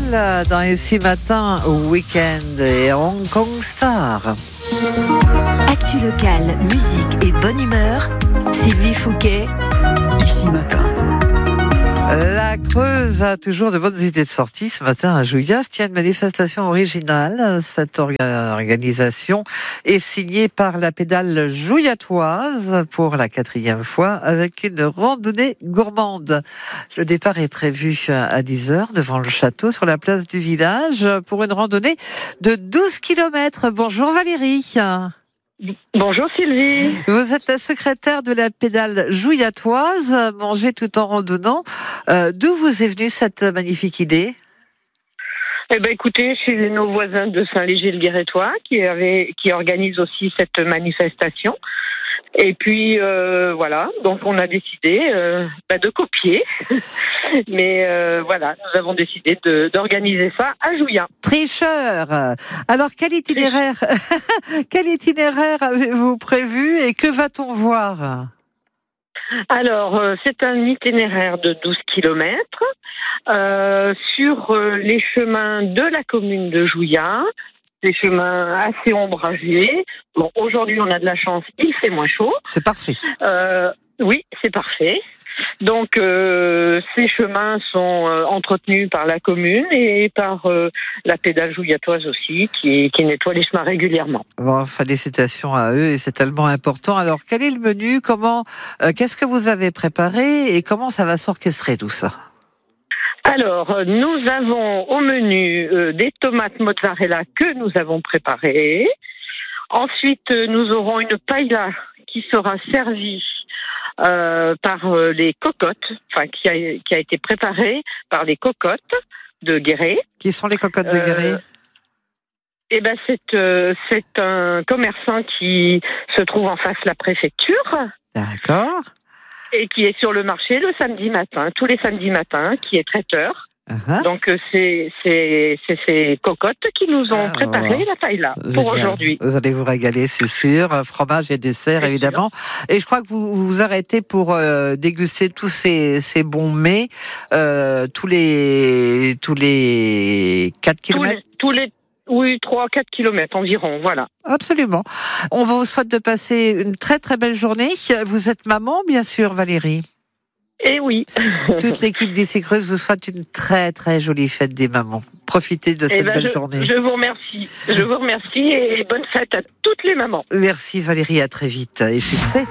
dans Ici Matin, Week-end et Hong Kong Star. Actu locale, musique et bonne humeur. Sylvie Fouquet. Ici Matin. La Creuse a toujours de bonnes idées de sortie. Ce matin à Jouillac, tient une manifestation originale. Cette organisation est signée par la pédale jouillatoise pour la 4e fois avec une randonnée gourmande. Le départ est prévu à 10h devant le château sur la place du village pour une randonnée de 12 km. Bonjour Valérie. Bonjour Sylvie. Vous êtes la secrétaire de la pédale jouillatoise, manger tout en randonnant. D'où vous est venue cette magnifique idée ? Eh ben écoutez, chez nos voisins de Saint-Léger-le-Guérétois qui organisent aussi cette manifestation. Et puis voilà, donc on a décidé de copier. Mais voilà, nous avons décidé d'organiser ça à Jouillac. Tricheur. Alors quel itinéraire avez-vous prévu et que va-t-on voir ? Alors, c'est un itinéraire de 12 kilomètres sur les chemins de la commune de Jouillac, des chemins assez ombragés. Bon, aujourd'hui, on a de la chance, il fait moins chaud. C'est parfait. Oui, c'est parfait. Donc, ces chemins sont entretenus par la commune et par la pédale jouillatoise aussi, qui nettoie les chemins régulièrement. Bon, félicitations à eux et c'est tellement important. Alors, quel est le menu ? Qu'est-ce que vous avez préparé et comment ça va s'orchestrer tout ça ? Alors, nous avons au menu des tomates mozzarella que nous avons préparées. Ensuite, nous aurons une paella qui sera servie par les cocottes, qui a été préparée par les cocottes de Guéret. Qui sont les cocottes de Guéret ? Eh ben, c'est un commerçant qui se trouve en face de la préfecture. D'accord. Et qui est sur le marché le samedi matin, tous les samedis matins, qui est traiteur. Uh-huh. Donc c'est ces cocottes qui nous ont préparé la paella pour aujourd'hui. Vous allez vous régaler, c'est sûr. Fromage et dessert, c'est évidemment. Sûr. Et je crois que vous vous arrêtez pour déguster tous ces bons mets tous les 4 kilomètres. Oui, 3-4 kilomètres environ, voilà. Absolument. On vous souhaite de passer une très très belle journée. Vous êtes maman, bien sûr, Valérie. Eh oui. Toute l'équipe d'Ici Creuse vous souhaite une très très jolie fête des mamans. Profitez de cette belle journée. Je vous remercie. Je vous remercie et bonne fête à toutes les mamans. Merci Valérie, à très vite et succès.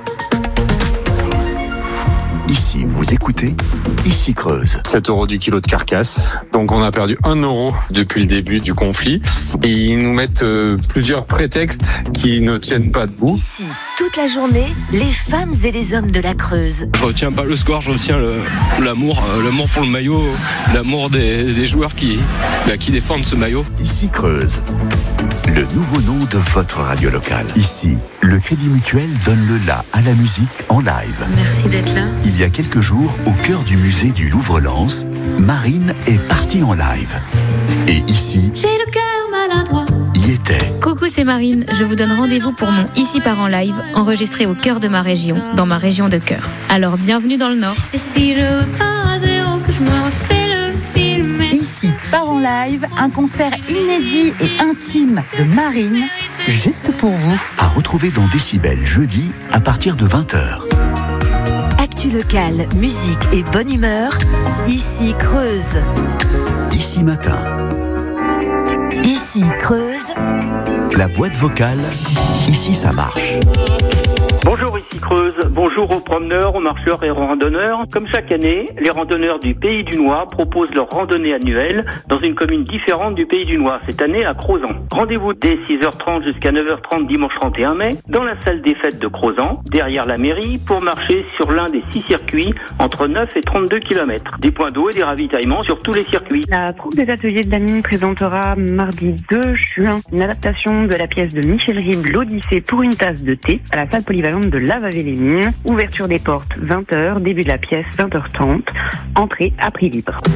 Ici, vous écoutez Ici Creuse. 7 € du kilo de carcasse. Donc on a perdu 1 € depuis le début du conflit. Et ils nous mettent plusieurs prétextes qui ne tiennent pas debout. Ici, toute la journée, les femmes et les hommes de la Creuse. Je retiens pas le score, je retiens l'amour pour le maillot, l'amour des joueurs qui défendent ce maillot. Ici Creuse. Le nouveau nom de votre radio locale. Ici, le Crédit Mutuel donne le la à la musique en live. Merci d'être là. Il y a quelques jours, au cœur du musée du Louvre-Lens, Marine est partie en live. Et ici, j'ai le cœur maladroit. Y était. Coucou, c'est Marine. Je vous donne rendez-vous pour mon Ici part en live, enregistré au cœur de ma région, dans ma région de cœur. Alors, bienvenue dans le Nord. Et si je pars à zéro, que je me refais le film. Ici part en live, un concert inédit et intime de Marine, juste pour vous. À retrouver dans Décibel jeudi à partir de 20h. Actu locale, musique et bonne humeur. Ici Creuse. Ici Matin. Ici Creuse. La boîte vocale. Ici ça marche. Bonjour, ici Creuse. Bonjour aux promeneurs, aux marcheurs et aux randonneurs. Comme chaque année, les randonneurs du Pays du Noir proposent leur randonnée annuelle dans une commune différente du Pays du Noir, cette année à Crozant. Rendez-vous dès 6h30 jusqu'à 9h30 dimanche 31 mai dans la salle des fêtes de Crozant, derrière la mairie, pour marcher sur l'un des 6 circuits entre 9 et 32 km. Des points d'eau et des ravitaillements sur tous les circuits. La troupe des ateliers de la mine présentera mardi 2 juin une adaptation de la pièce de Michel Ribes, l'Odyssée pour une tasse de thé, à la salle polyvalente de Lavavé-les-Mines. Ouverture des portes 20h, début de la pièce 20h30, entrée à prix libre.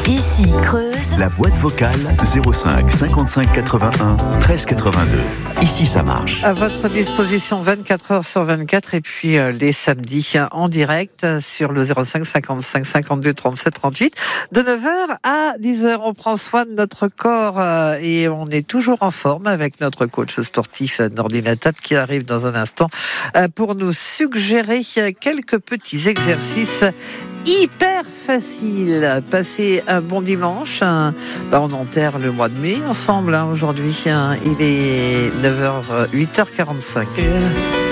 Ici Creuse. La boîte vocale 05 55 81 13 82. Ici ça marche. À votre disposition 24 heures sur 24 et puis les samedis en direct sur le 05 55 52 37 38 de 9h à 10h. On prend soin de notre corps et on est toujours en forme avec notre coach sportif Nordinatap qui arrive dans un instant pour nous suggérer quelques petits exercices hyper facile. Passez un bon dimanche. On enterre le mois de mai ensemble aujourd'hui. Il est 8h45.